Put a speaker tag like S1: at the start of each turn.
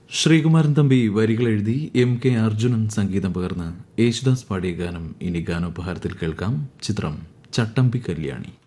S1: ശ്രീകുമാരൻ തമ്പി വരികൾ എഴുതി MK അർജുനൻ സംഗീതം പകർന്ന് യേശുദാസ് പാടിയ ഗാനം ഇനി ഗാനോപഹാരത്തിൽ കേൾക്കാം. ചിത്രം ചട്ടമ്പി കല്യാണി.